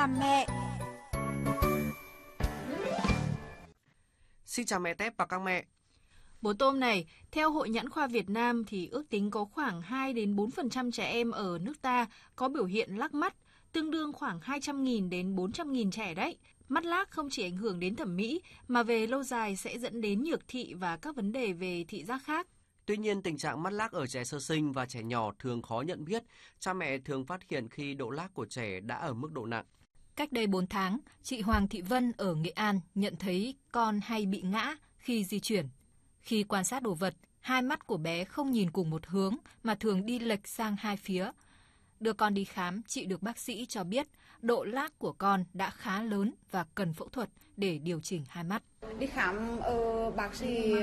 làm mẹ. Xin chào mẹ Tép và các mẹ. Bố tôm này, theo Hội Nhãn khoa Việt Nam thì ước tính có khoảng 2 đến 4% trẻ em ở nước ta có biểu hiện lác mắt, tương đương khoảng 200.000 đến 400.000 trẻ đấy. Mắt lác không chỉ ảnh hưởng đến thẩm mỹ mà về lâu dài sẽ dẫn đến nhược thị và các vấn đề về thị giác khác. Tuy nhiên, tình trạng mắt lác ở trẻ sơ sinh và trẻ nhỏ thường khó nhận biết. Cha mẹ thường phát hiện khi độ lác của trẻ đã ở mức độ nặng. Cách đây 4 tháng, chị Hoàng Thị Vân ở Nghệ An nhận thấy con hay bị ngã khi di chuyển. Khi quan sát đồ vật, hai mắt của bé không nhìn cùng một hướng mà thường đi lệch sang hai phía. Đưa con đi khám, chị được bác sĩ cho biết độ lác của con đã khá lớn và cần phẫu thuật để điều chỉnh hai mắt. Đi khám ở bác sĩ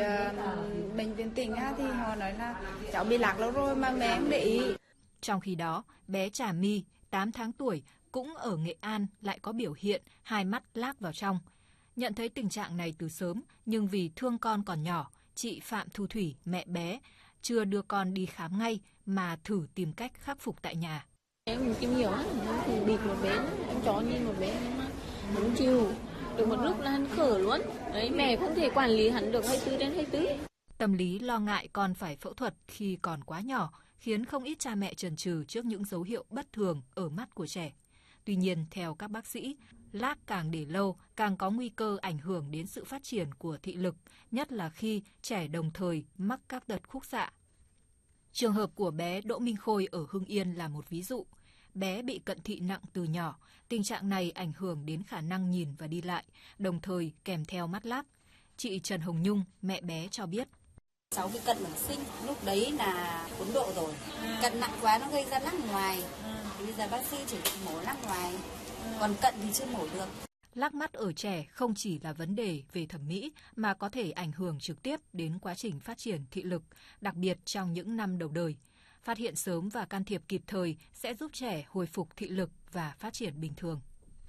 bệnh viện tỉnh thì họ nói là cháu bị lác lâu rồi mà mẹ không để ý. Trong khi đó, bé Trà My, 8 tháng tuổi, cũng ở Nghệ An lại có biểu hiện hai mắt lác vào trong. Nhận thấy tình trạng này từ sớm, nhưng vì thương con còn nhỏ, chị Phạm Thu Thủy, mẹ bé, chưa đưa con đi khám ngay mà thử tìm cách khắc phục tại nhà. Em tìm hiểu lắm, thì bịt một bên, em cho nhìn một bên nhưng mà không chịu. Được một lúc là hắn khở luôn. Đấy, mẹ không thể quản lý hắn được 24 đến 24. Tâm lý lo ngại con phải phẫu thuật khi còn quá nhỏ khiến không ít cha mẹ chần chừ trước những dấu hiệu bất thường ở mắt của trẻ. Tuy nhiên, theo các bác sĩ, lác càng để lâu càng có nguy cơ ảnh hưởng đến sự phát triển của thị lực, nhất là khi trẻ đồng thời mắc các tật khúc xạ. Trường hợp của bé Đỗ Minh Khôi ở Hưng Yên là một ví dụ. Bé bị cận thị nặng từ nhỏ, tình trạng này ảnh hưởng đến khả năng nhìn và đi lại, đồng thời kèm theo mắt lác. Chị Trần Hồng Nhung, mẹ bé cho biết. Cháu bị cận bẩm sinh, lúc đấy là 4 độ rồi. Cận nặng quá nó gây ra lác ngoài. Bây giờ bác sĩ chỉ định mổ lác ngoài, còn cận thì chưa mổ được. Lác mắt ở trẻ không chỉ là vấn đề về thẩm mỹ mà có thể ảnh hưởng trực tiếp đến quá trình phát triển thị lực, đặc biệt trong những năm đầu đời. Phát hiện sớm và can thiệp kịp thời sẽ giúp trẻ hồi phục thị lực và phát triển bình thường.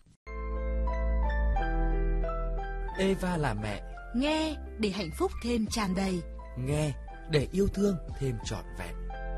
Eva là mẹ. Nghe để hạnh phúc thêm tràn đầy. Nghe để yêu thương thêm trọn vẹn.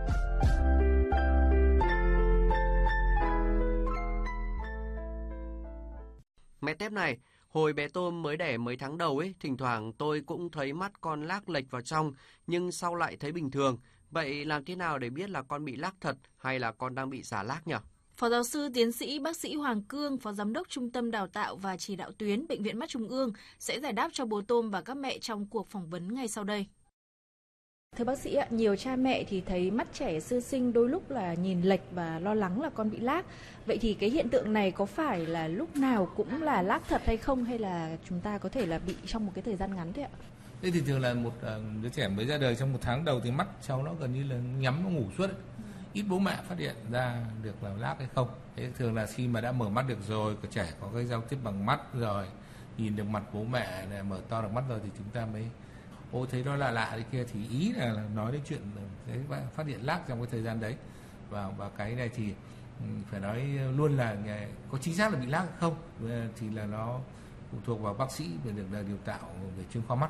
Mẹ Tép này, hồi bé Tôm mới đẻ mấy tháng đầu thỉnh thoảng tôi cũng thấy mắt con lác lệch vào trong, nhưng sau lại thấy bình thường. Vậy làm thế nào để biết là con bị lác thật hay là con đang bị giả lác nhỉ? Phó giáo sư tiến sĩ bác sĩ Hoàng Cương, Phó Giám đốc Trung tâm Đào tạo và Chỉ đạo tuyến Bệnh viện Mắt Trung ương sẽ giải đáp cho bố Tôm và các mẹ trong cuộc phỏng vấn ngay sau đây. Thưa bác sĩ ạ, nhiều cha mẹ thì thấy mắt trẻ sơ sinh đôi lúc là nhìn lệch và lo lắng là con bị lác. Vậy thì cái hiện tượng này có phải là lúc nào cũng là lác thật hay không, hay là chúng ta có thể là bị trong một cái thời gian ngắn thôi ạ? Đây thì thường là một đứa trẻ mới ra đời trong 1 tháng đầu thì mắt cháu nó gần như là nhắm, nó ngủ suốt ấy. Ít bố mẹ phát hiện ra được là lác hay không. Thế thường là khi mà đã mở mắt được rồi, có trẻ có cái giao tiếp bằng mắt rồi, nhìn được mặt bố mẹ này, mở to được mắt rồi thì chúng ta mới thấy nó lạ đấy kia, thì ý là nói đến chuyện đấy, phát hiện lác trong cái thời gian đấy. Và cái này thì phải nói luôn là có chính xác là bị lác hay không thì là nó phụ thuộc vào bác sĩ về được điều tạo về chuyên khoa mắt.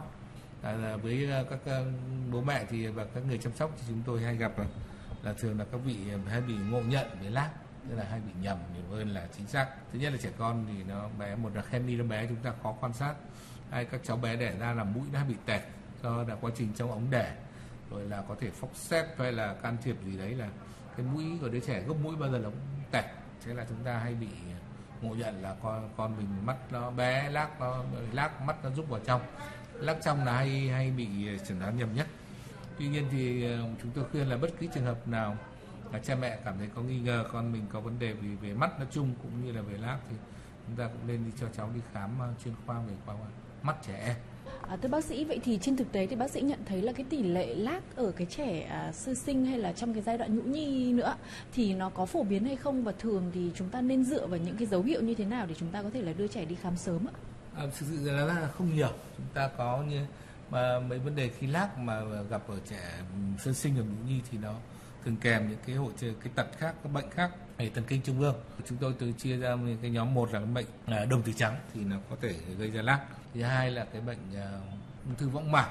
Với các bố mẹ thì và các người chăm sóc thì chúng tôi hay gặp là thường là các vị hay bị ngộ nhận về lác, tức là hay bị nhầm nhiều hơn là chính xác. Thứ nhất là trẻ con thì nó bé, một là khem mi nó bé chúng ta khó quan sát, hay các cháu bé đẻ ra là mũi nó hay bị tẹt do là quá trình trong ống đẻ, rồi là có thể forceps hay là can thiệp gì đấy là cái mũi của đứa trẻ, gốc mũi bao giờ nó cũng tẹt, thế là chúng ta hay bị ngộ nhận là con mình mắt nó bé, lác mắt nó rút vào trong. Lác trong là hay bị chẩn đoán nhầm nhất. Tuy nhiên thì chúng tôi khuyên là bất cứ trường hợp nào là cha mẹ cảm thấy có nghi ngờ con mình có vấn đề về mắt nói chung cũng như là về lác thì chúng ta cũng nên đi cho cháu đi khám chuyên khoa về khoa mắt trẻ em. Thưa bác sĩ, vậy thì trên thực tế thì bác sĩ nhận thấy là cái tỷ lệ lác ở cái trẻ sơ sinh hay là trong cái giai đoạn nhũ nhi nữa thì nó có phổ biến hay không, và thường thì chúng ta nên dựa vào những cái dấu hiệu như thế nào để chúng ta có thể là đưa trẻ đi khám sớm ạ? Thực sự là không nhiều. Chúng ta có như mà mấy vấn đề khi lác mà gặp ở trẻ sơ sinh ở nhũ nhi thì nó thường kèm những cái tật khác, các bệnh khác, hệ thần kinh trung ương. Chúng tôi chia ra cái nhóm, một là cái bệnh đồng tử trắng thì nó có thể gây ra lác. Thứ hai là cái bệnh ung thư võng mạc.